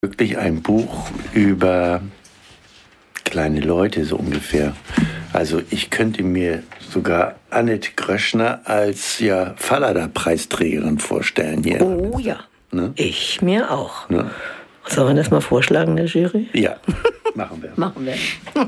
Wirklich ein Buch über kleine Leute, so ungefähr. Also ich könnte mir sogar Annette Gröschner als Fallada-Preisträgerin vorstellen hier. Oh ja, Ne? Ich mir auch. Ne? Sollen wir das mal vorschlagen, der Jury? Ja, machen wir. Machen wir.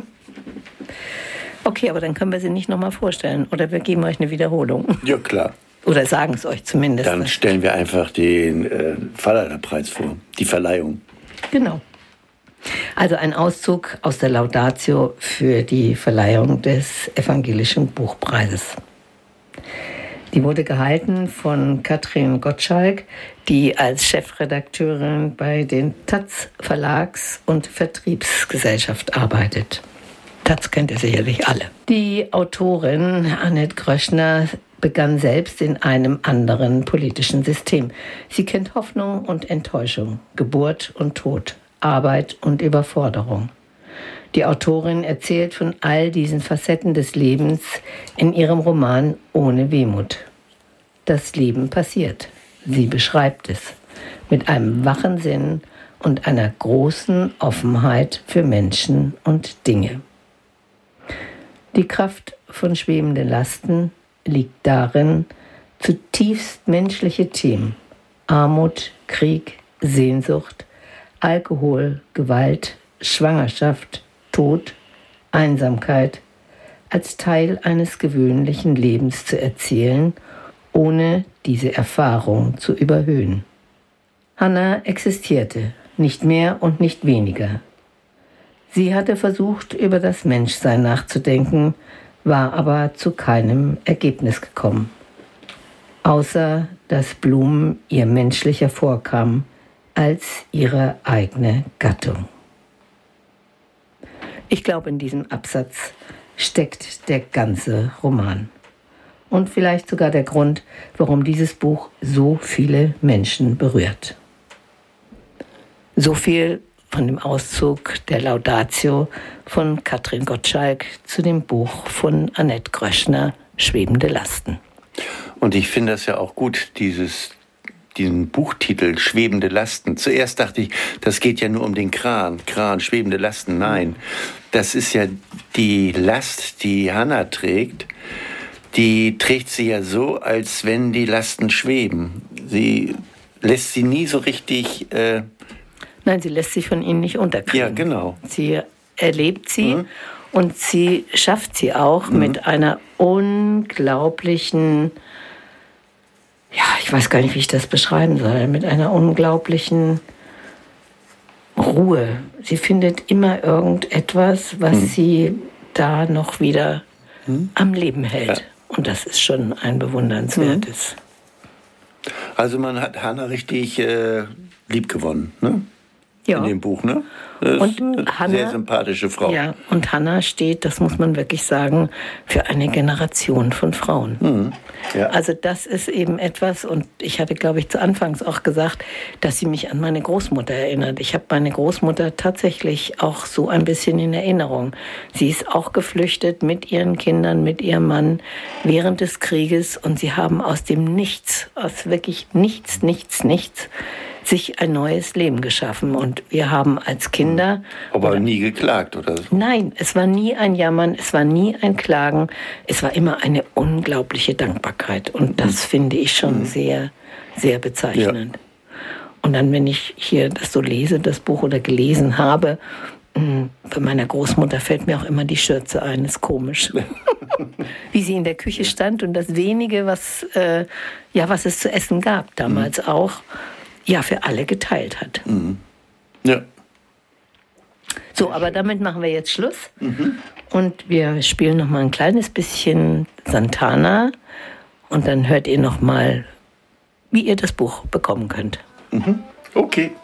Okay, aber dann können wir sie nicht nochmal vorstellen. Oder wir geben euch eine Wiederholung. Ja, klar. Oder sagen es euch zumindest. Dann stellen wir einfach den Fallada-Preis vor, die Verleihung. Genau. Also ein Auszug aus der Laudatio für die Verleihung des Evangelischen Buchpreises. Die wurde gehalten von Katrin Gottschalk, die als Chefredakteurin bei den Taz Verlags- und Vertriebsgesellschaft arbeitet. Taz kennt ihr sicherlich alle. Die Autorin Annette Gröschner begann selbst in einem anderen politischen System. Sie kennt Hoffnung und Enttäuschung, Geburt und Tod, Arbeit und Überforderung. Die Autorin erzählt von all diesen Facetten des Lebens in ihrem Roman Ohne Wehmut. Das Leben passiert. Sie beschreibt es mit einem wachen Sinn und einer großen Offenheit für Menschen und Dinge. Die Kraft von schwebenden Lasten liegt darin, zutiefst menschliche Themen, Armut, Krieg, Sehnsucht, Alkohol, Gewalt, Schwangerschaft, Tod, Einsamkeit als Teil eines gewöhnlichen Lebens zu erzählen, ohne diese Erfahrung zu überhöhen. Hannah existierte, nicht mehr und nicht weniger. Sie hatte versucht, über das Menschsein nachzudenken, war aber zu keinem Ergebnis gekommen. Außer dass Blumen ihr menschlicher vorkam als ihre eigene Gattung. Ich glaube, in diesem Absatz steckt der ganze Roman. Und vielleicht sogar der Grund, warum dieses Buch so viele Menschen berührt. So viel von dem Auszug der Laudatio von Katrin Gottschalk zu dem Buch von Annette Gröschner, Schwebende Lasten. Und ich finde das ja auch gut, diesen Buchtitel Schwebende Lasten. Zuerst dachte ich, das geht ja nur um den Kran, schwebende Lasten. Nein, das ist ja die Last, die Hannah trägt. Die trägt sie ja so, als wenn die Lasten schweben. Sie lässt sie nie so richtig... Nein, sie lässt sich von ihnen nicht unterkriegen. Ja, genau. Sie erlebt sie und sie schafft sie auch mit einer unglaublichen, ich weiß gar nicht, wie ich das beschreiben soll, mit einer unglaublichen Ruhe. Sie findet immer irgendetwas, was sie da noch wieder am Leben hält. Ja. Und das ist schon ein bewundernswertes. Also man hat Hannah richtig lieb gewonnen, ne? Ja. In dem Buch, ne? Und Hannah, sehr sympathische Frau. Ja, und Hannah steht, das muss man wirklich sagen, für eine Generation von Frauen. Ja. Also das ist eben etwas, und ich hatte, glaube ich, zu Anfangs auch gesagt, dass sie mich an meine Großmutter erinnert. Ich habe meine Großmutter tatsächlich auch so ein bisschen in Erinnerung. Sie ist auch geflüchtet mit ihren Kindern, mit ihrem Mann während des Krieges, und sie haben aus dem Nichts, aus wirklich nichts, sich ein neues Leben geschaffen. Und wir haben als Kinder... Aber nie geklagt, oder so? Nein, es war nie ein Jammern, es war nie ein Klagen. Es war immer eine unglaubliche Dankbarkeit. Und das finde ich schon sehr, sehr bezeichnend. Ja. Und dann, wenn ich hier das so lese, das Buch, oder gelesen habe, bei meiner Großmutter fällt mir auch immer die Schürze ein, ist komisch. Wie sie in der Küche stand und das wenige, was es zu essen gab, damals auch, für alle geteilt hat. Ja. So, aber damit machen wir jetzt Schluss. Und wir spielen noch mal ein kleines bisschen Santana. Und dann hört ihr noch mal, wie ihr das Buch bekommen könnt. Okay.